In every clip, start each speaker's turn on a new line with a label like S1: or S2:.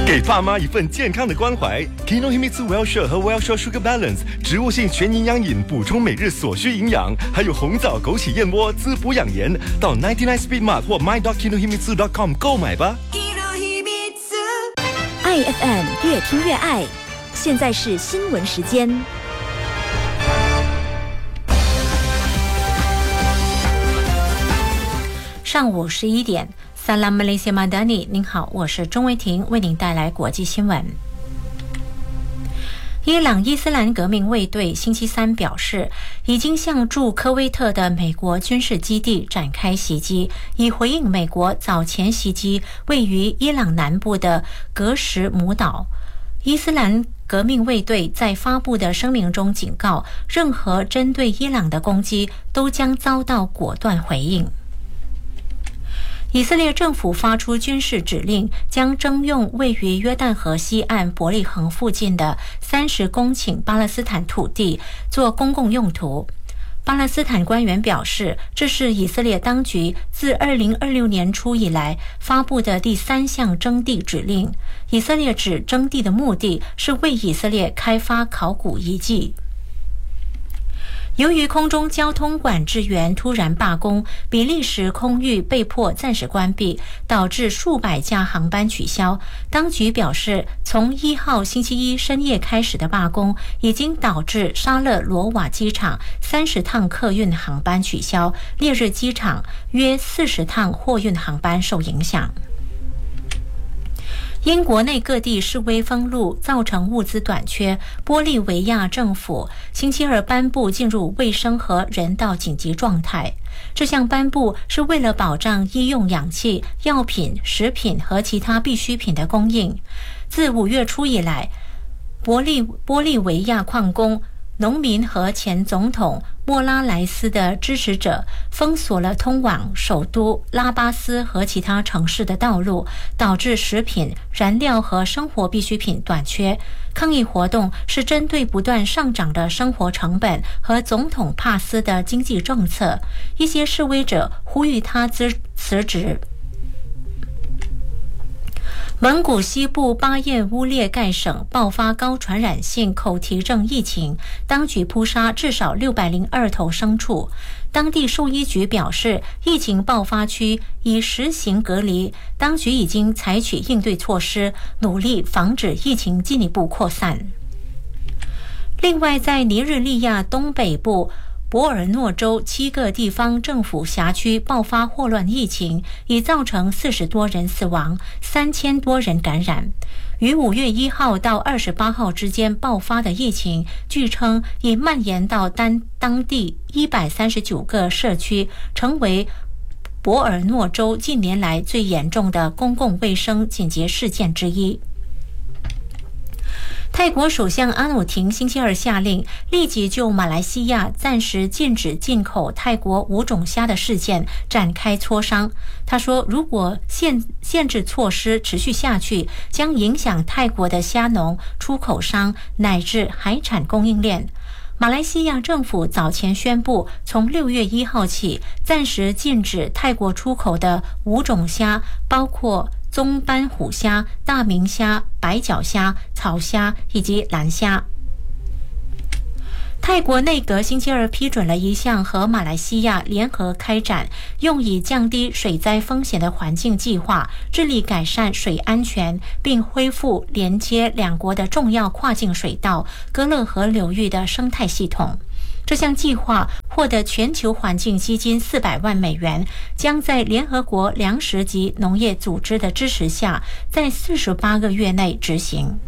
S1: 给爸妈一份健康的关怀。Kinohimitsu Wellshore 和 Wellshore Sugar Balance 植物性全营养饮，补充每日所需营养，还有红枣枸杞燕窝滋补养颜。到99 Speed Mart 或 my.kinohimitsu.com 购买吧。
S2: 爱 FM 越听越爱，现在是新闻时间。
S3: 上午11点。Salam Malaysia Madani， 您好，我是钟维婷，为您带来国际新闻。伊朗伊斯兰革命卫队星期三表示，已经向驻科威特的美国军事基地展开袭击，以回应美国早前袭击位于伊朗南部的格什姆岛。伊斯兰革命卫队在发布的声明中警告，任何针对伊朗的攻击都将遭到果断回应。以色列政府发出军事指令，将征用位于约旦河西岸伯利恒附近的30公顷巴勒斯坦土地做公共用途。巴勒斯坦官员表示，这是以色列当局自2026年初以来发布的第3项征地指令。以色列指征地的目的是为以色列开发考古遗迹。由于空中交通管制员突然罢工，比利时空域被迫暂时关闭，导致数百架航班取消。当局表示，从1号星期一深夜开始的罢工已经导致沙勒罗瓦机场30趟客运航班取消，烈日机场约40趟货运航班受影响。因国内各地示威封路造成物资短缺，玻利维亚政府星期二颁布进入卫生和人道紧急状态。这项颁布是为了保障医用氧气、药品、食品和其他必需品的供应。自5月初以来，玻利维亚矿工、农民和前总统莫拉莱斯的支持者封锁了通往首都拉巴斯和其他城市的道路，导致食品、燃料和生活必需品短缺。抗议活动是针对不断上涨的生活成本和总统帕斯的经济政策。一些示威者呼吁他辞职。蒙古西部巴彦乌列盖省爆发高传染性口蹄症疫情，当局扑杀至少602头牲畜。当地兽医局表示，疫情爆发区已实行隔离，当局已经采取应对措施，努力防止疫情进一步扩散。另外，在尼日利亚东北部博尔诺州7个地方政府辖区爆发霍乱疫情，已造成40多人死亡，3000多人感染。于5月1号到28号之间爆发的疫情，据称已蔓延到当地139个社区，成为博尔诺州近年来最严重的公共卫生紧急事件之一。泰国首相阿努廷星期二下令立即就马来西亚暂时禁止进口泰国5种虾的事件展开磋商。他说，如果限制措施持续下去，将影响泰国的虾农、出口商乃至海产供应链。马来西亚政府早前宣布，从6月1号起暂时禁止泰国出口的5种虾，包括棕斑虎虾、大明虾、白脚虾、草虾以及蓝虾。泰国内阁星期二批准了一项和马来西亚联合开展用以降低水灾风险的环境计划，致力改善水安全，并恢复连接两国的重要跨境水道歌勒河流域的生态系统。这项计划获得全球环境基金400万美元，将在联合国粮食及农业组织的支持下，在48个月内执行。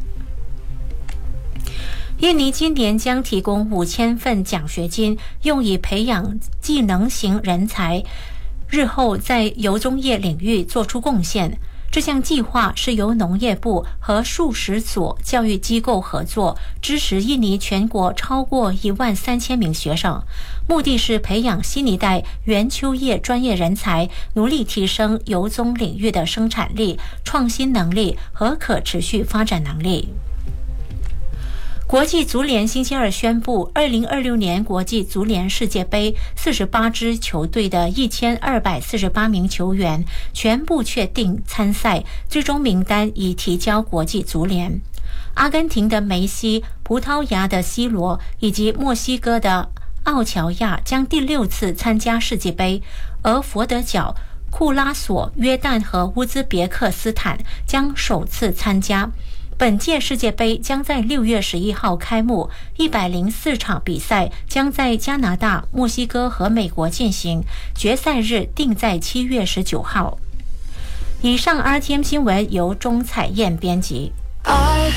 S3: 印尼今年将提供5000份奖学金，用以培养技能型人才，日后在油棕业领域做出贡献。这项计划是由农业部和数十所教育机构合作，支持印尼全国超过13000名学生，目的是培养新一代原丘业专业人才，努力提升油棕领域的生产力、创新能力和可持续发展能力。 国际足联星期二宣布，2026年国际足联世界杯48支球队的1248名球员全部确定参赛，最终名单已提交国际足联。阿根廷的梅西、葡萄牙的 C 罗以及墨西哥的奥乔亚将第6次参加世界杯，而佛得角、库拉索、约旦和乌兹别克斯坦将首次参加。本届世界杯将在6月11号开幕，104场比赛将在加拿大、墨西哥和美国进行，决赛日定在7月19号。以上 RTM 新闻由钟彩燕编辑。
S4: I